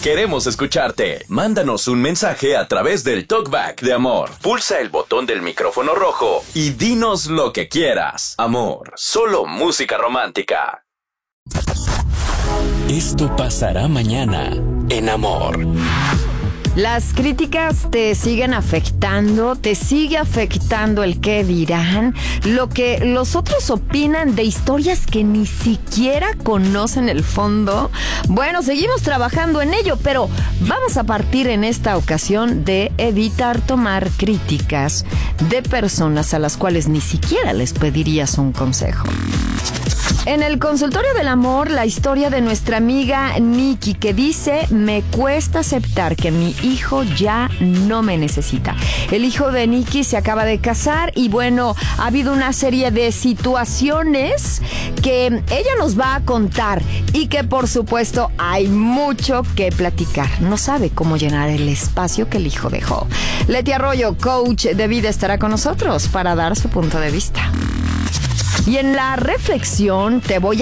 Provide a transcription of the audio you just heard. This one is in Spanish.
Queremos escucharte. Mándanos un mensaje a través del Talkback de Amor. Pulsa el botón del micrófono rojo y dinos lo que quieras. Amor, solo música romántica. Esto pasará mañana en Amor. Las críticas te siguen afectando, te sigue afectando el qué dirán, lo que los otros opinan de historias que ni siquiera conocen el fondo. Bueno, seguimos trabajando en ello, pero vamos a partir en esta ocasión de evitar tomar críticas de personas a las cuales ni siquiera les pedirías un consejo. En el consultorio del amor, la historia de nuestra amiga Nikki, que dice: me cuesta aceptar que mi hijo ya no me necesita. El hijo de Nikki se acaba de casar y bueno, ha habido una serie de situaciones que ella nos va a contar y que por supuesto hay mucho que platicar. No sabe cómo llenar el espacio que el hijo dejó. Leti Arroyo, coach de vida, estará con nosotros para dar su punto de vista. Y en la reflexión te voy